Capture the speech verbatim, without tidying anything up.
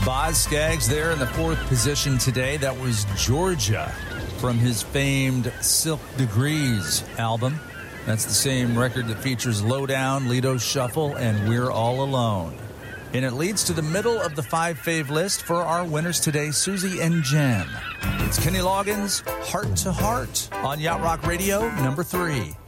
Boz Scaggs there in the fourth position today. That was Georgia from his famed Silk Degrees album. That's the same record that features Lowdown, Lido Shuffle, and We're All Alone. And it leads to the middle of the five fave list for our winners today, Susie and Jen. It's Kenny Loggins, Heart to Heart, on Yacht Rock Radio, number three.